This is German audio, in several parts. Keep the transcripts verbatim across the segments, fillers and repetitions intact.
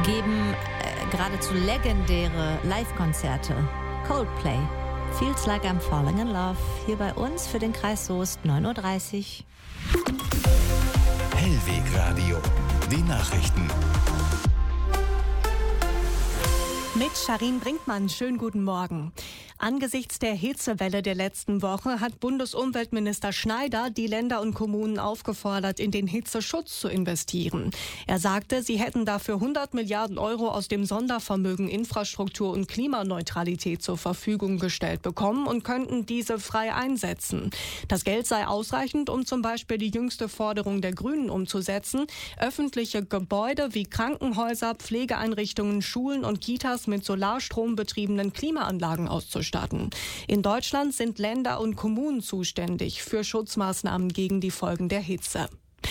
geben äh, geradezu legendäre Live-Konzerte. Coldplay, Feels Like I'm Falling in Love, hier bei uns für den Kreis Soest, neun Uhr dreißig. Hellweg Radio, die Nachrichten. Mit Sharin Brinkmann, schönen guten Morgen. Angesichts der Hitzewelle der letzten Woche hat Bundesumweltminister Schneider die Länder und Kommunen aufgefordert, in den Hitzeschutz zu investieren. Er sagte, sie hätten dafür hundert Milliarden Euro aus dem Sondervermögen Infrastruktur und Klimaneutralität zur Verfügung gestellt bekommen und könnten diese frei einsetzen. Das Geld sei ausreichend, um zum Beispiel die jüngste Forderung der Grünen umzusetzen, öffentliche Gebäude wie Krankenhäuser, Pflegeeinrichtungen, Schulen und Kitas mit Solarstrom betriebenen Klimaanlagen auszustatten. In Deutschland sind Länder und Kommunen zuständig für Schutzmaßnahmen gegen die Folgen der Hitze.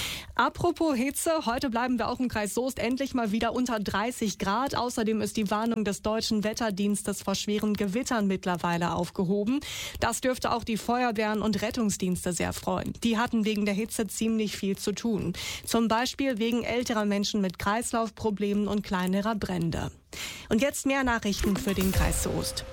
Apropos Hitze, heute bleiben wir auch im Kreis Soest endlich mal wieder unter dreißig Grad. Außerdem ist die Warnung des Deutschen Wetterdienstes vor schweren Gewittern mittlerweile aufgehoben. Das dürfte auch die Feuerwehren und Rettungsdienste sehr freuen. Die hatten wegen der Hitze ziemlich viel zu tun. Zum Beispiel wegen älterer Menschen mit Kreislaufproblemen und kleinerer Brände. Und jetzt mehr Nachrichten für den Kreis Soest.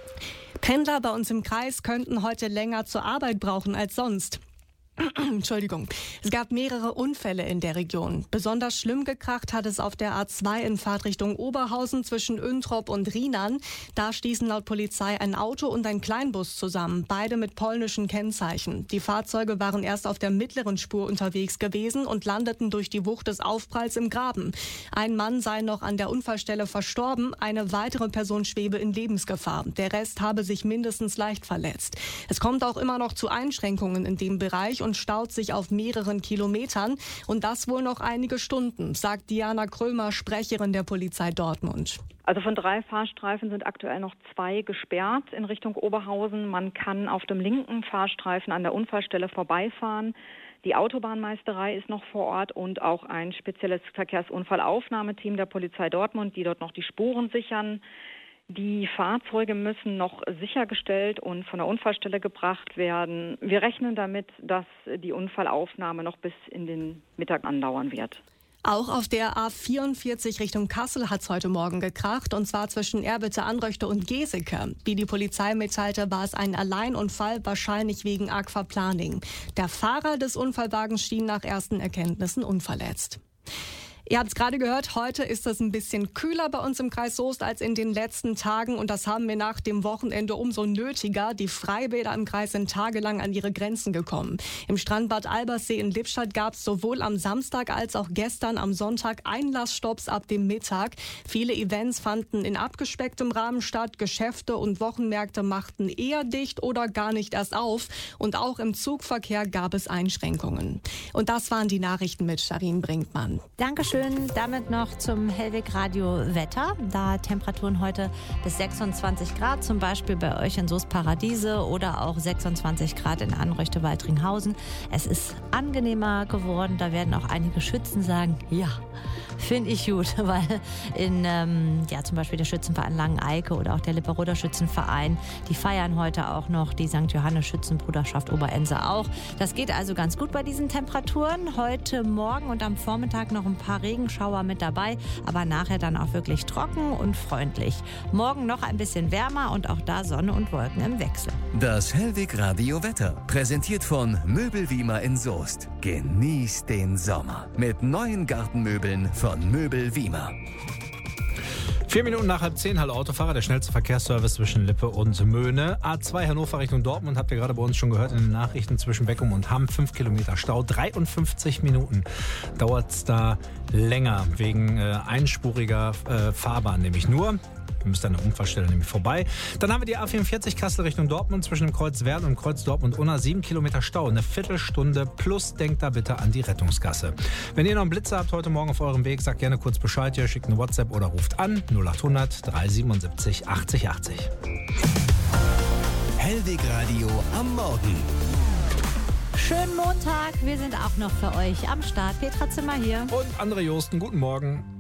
Pendler bei uns im Kreis könnten heute länger zur Arbeit brauchen als sonst. Entschuldigung. Es gab mehrere Unfälle in der Region. Besonders schlimm gekracht hat es auf der A zwei in Fahrtrichtung Oberhausen zwischen Öntrop und Rienan. Da stießen laut Polizei ein Auto und ein Kleinbus zusammen, beide mit polnischen Kennzeichen. Die Fahrzeuge waren erst auf der mittleren Spur unterwegs gewesen und landeten durch die Wucht des Aufpralls im Graben. Ein Mann sei noch an der Unfallstelle verstorben, eine weitere Person schwebe in Lebensgefahr. Der Rest habe sich mindestens leicht verletzt. Es kommt auch immer noch zu Einschränkungen in dem Bereich und staut sich auf mehreren Kilometern. Und das wohl noch einige Stunden, sagt Diana Krömer, Sprecherin der Polizei Dortmund. Also von drei Fahrstreifen sind aktuell noch zwei gesperrt in Richtung Oberhausen. Man kann auf dem linken Fahrstreifen an der Unfallstelle vorbeifahren. Die Autobahnmeisterei ist noch vor Ort und auch ein spezielles Verkehrsunfallaufnahmeteam der Polizei Dortmund, die dort noch die Spuren sichern. Die Fahrzeuge müssen noch sichergestellt und von der Unfallstelle gebracht werden. Wir rechnen damit, dass die Unfallaufnahme noch bis in den Mittag andauern wird. Auch auf der A vierundvierzig Richtung Kassel hat es heute Morgen gekracht, und zwar zwischen Erbitte-Anröchte und Geseke. Wie die Polizei mitteilte, war es ein Alleinunfall, wahrscheinlich wegen Aquaplaning. Der Fahrer des Unfallwagens schien nach ersten Erkenntnissen unverletzt. Ihr habt es gerade gehört, heute ist es ein bisschen kühler bei uns im Kreis Soest als in den letzten Tagen, und das haben wir nach dem Wochenende umso nötiger. Die Freibäder im Kreis sind tagelang an ihre Grenzen gekommen. Im Strandbad Albersee in Lippstadt gab es sowohl am Samstag als auch gestern am Sonntag Einlassstopps ab dem Mittag. Viele Events fanden in abgespecktem Rahmen statt. Geschäfte und Wochenmärkte machten eher dicht oder gar nicht erst auf. Und auch im Zugverkehr gab es Einschränkungen. Und das waren die Nachrichten mit Sharin Brinkmann. Dankeschön. Damit noch zum Hellweg Radio Wetter. Da Temperaturen heute bis sechsundzwanzig Grad, zum Beispiel bei euch in Soest Paradiese, oder auch sechsundzwanzig Grad in Anröchte-Waldringhausen. Es ist angenehmer geworden. Da werden auch einige Schützen sagen, ja, finde ich gut, weil in ähm, ja zum Beispiel der Schützenverein Langeneike oder auch der Lipperoder Schützenverein, die feiern heute auch noch, die Sankt Johannes Schützenbruderschaft Oberense auch. Das geht also ganz gut bei diesen Temperaturen. Heute Morgen und am Vormittag noch ein paar Regenschauer mit dabei, aber nachher dann auch wirklich trocken und freundlich. Morgen noch ein bisschen wärmer und auch da Sonne und Wolken im Wechsel. Das Hellweg Radio Wetter, präsentiert von Möbel Wiemer in Soest. Genießt den Sommer mit neuen Gartenmöbeln von Möbel Wiemer. Vier Minuten nach halb zehn, hallo Autofahrer, der schnellste Verkehrsservice zwischen Lippe und Möhne. A zwei Hannover Richtung Dortmund, habt ihr gerade bei uns schon gehört in den Nachrichten, zwischen Beckum und Hamm, fünf Kilometer Stau, dreiundfünfzig Minuten dauert es da länger, wegen äh, einspuriger äh, Fahrbahn nämlich nur. Ihr müsst an der Unfallstelle nämlich vorbei. Dann haben wir die A vierundvierzig Kassel Richtung Dortmund zwischen dem Kreuz Werl und Kreuz Dortmund-Unna. Sieben Kilometer Stau, eine Viertelstunde plus. Denkt da bitte an die Rettungsgasse. Wenn ihr noch einen Blitzer habt heute Morgen auf eurem Weg, sagt gerne kurz Bescheid. Ihr schickt eine WhatsApp oder ruft an null achthundert dreihundertsiebenundsiebzig achtzig achtzig. Hellweg Radio am Morgen. Schönen Montag, wir sind auch noch für euch am Start. Petra Zimmer hier. Und André Josten, guten Morgen.